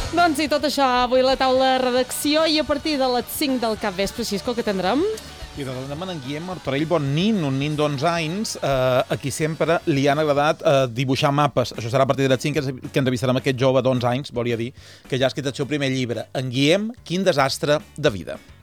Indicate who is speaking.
Speaker 1: Doncs i tot això, avui a la taula de redacció i a partir de les 5 del capvespre, Xisco, que tindrem?
Speaker 2: I tindrem en Guillem Martorell bon nin, un nin d'11 anys, a qui sempre li han agradat dibuixar mapes. Això serà a partir de les 5 que entrevistarem aquest jove d'11 anys, volia dir, que ja ha escrit el seu primer llibre. En Guillem, quin desastre de vida.